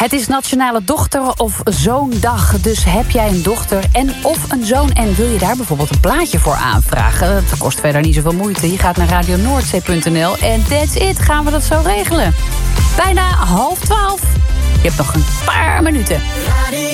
Het is Nationale Dochter- of Zoondag. Dus heb jij een dochter en of een zoon en wil je daar bijvoorbeeld een plaatje voor aanvragen? Het kost verder niet zoveel moeite. Je gaat naar radionoordzee.nl en that's it. Gaan we dat zo regelen. Bijna 11:30. Je hebt nog een paar minuten.